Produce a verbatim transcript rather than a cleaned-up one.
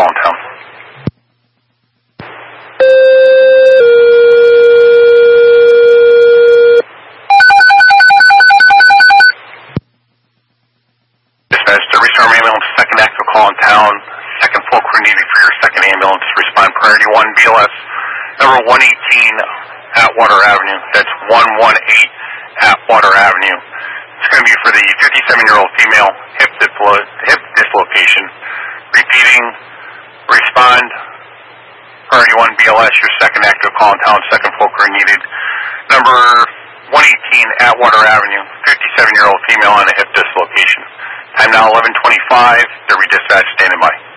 call in town. Dispatch, the Restore Ambulance, second active call in town. Second full crew needed for your second ambulance. Respond priority one B L S, number one eighteen Atwater Avenue. That's one one eight Atwater Avenue. It's going to be for the fifty-seven-year-old female hip, dislo- hip dislocation. Repeating, respond priority one B L S, your second active call in town, second full crew needed. Number one eighteen Atwater Avenue, fifty-seven-year-old female on a hip dislocation. Time now eleven twenty-five. The redispatch standing by.